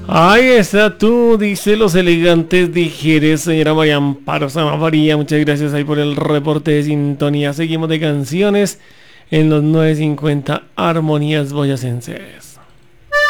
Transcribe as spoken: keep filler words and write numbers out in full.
Ahí está tú, dice Los Elegantes de Jerez, señora María Amparo Samaría. Muchas gracias ahí por el reporte de sintonía. Seguimos de canciones en los novecientos cincuenta Armonías Boyacenses.